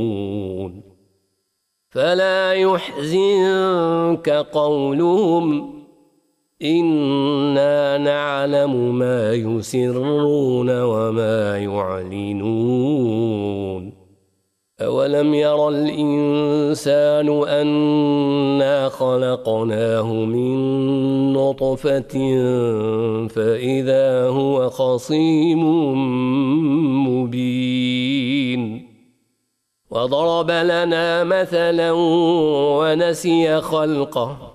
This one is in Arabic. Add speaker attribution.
Speaker 1: فلا يحزنك قولهم إنا نعلم ما يسرون وما يعلنون أولم ير الإنسان أنا خلقناه من نطفة فإذا هو خصيم مبين وضرب لنا مثلا ونسي خلقه